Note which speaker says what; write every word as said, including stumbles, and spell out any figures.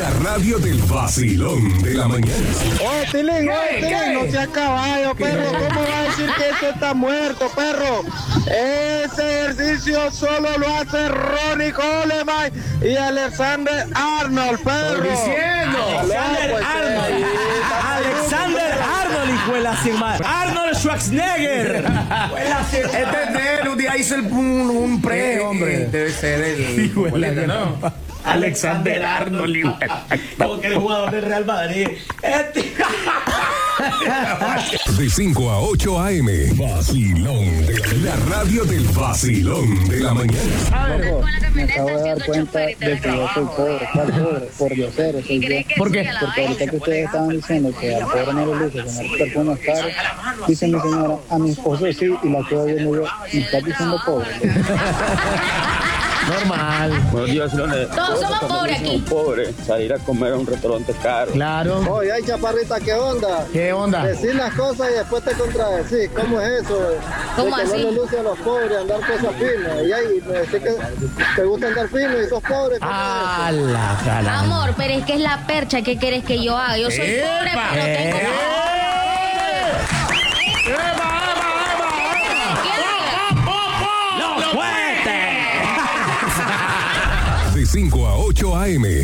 Speaker 1: La radio del vacilón de la mañana.
Speaker 2: Oh, Tilín, oh, Tilín, no sea caballo, perro. ¿Cómo va a decir que eso está muerto, perro? Ese ejercicio solo lo hace Ronnie Coleman y Alexander Arnold, perro.
Speaker 3: Estoy diciendo.
Speaker 4: Alexander
Speaker 2: pues,
Speaker 4: Arnold.
Speaker 2: eh,
Speaker 4: Alexander Arnold, hijo de la firma. Arnold Schwarzenegger.
Speaker 3: Este es de él, un día hizo el, un, un pre,
Speaker 4: Eh,
Speaker 3: hombre.
Speaker 4: eh.
Speaker 3: Debe ser el.
Speaker 4: Hijo de la
Speaker 3: boleta,
Speaker 4: gran-
Speaker 3: ¿no?
Speaker 4: Alexander Arnold, hijo. Como que eres jugador del Real Madrid. Este-
Speaker 1: De cinco a ocho a eme. Vacilón de la, la radio del vacilón de la mañana.
Speaker 5: Me acabo de dar cuenta de que yo soy pobre, ¿cuál pobre? Por diosero soy yo.
Speaker 4: ¿Por qué?
Speaker 5: Porque ahorita que ustedes estaban diciendo que al pobre no le luce tener perfumes caros, dice mi señora, a mi esposo sí, y la quedo viendo yo, me estás diciendo pobre.
Speaker 4: Normal.
Speaker 6: Buenos días, Leones.
Speaker 7: Todos somos pobres aquí.
Speaker 6: Pobre, salir a comer a un restaurante caro.
Speaker 4: Claro.
Speaker 2: Oye, ay, chaparrita, ¿qué onda?
Speaker 4: ¿Qué onda?
Speaker 2: Decir las cosas y después te contradecir. ¿Cómo es eso?
Speaker 7: ¿Cómo
Speaker 2: de que
Speaker 7: así?
Speaker 2: no le luce a los pobres andar cosas finas. Y ahí me decís que te gusta andar fino y sos pobre. ¿cómo
Speaker 4: A la cara.
Speaker 7: Amor, pero es que es la percha. ¿Qué quieres que yo haga? Yo soy pobre,
Speaker 3: ¡Epa!
Speaker 7: pero tengo...
Speaker 4: ¡Eh! ¡Los fuertes!
Speaker 1: De cinco a ocho a eme.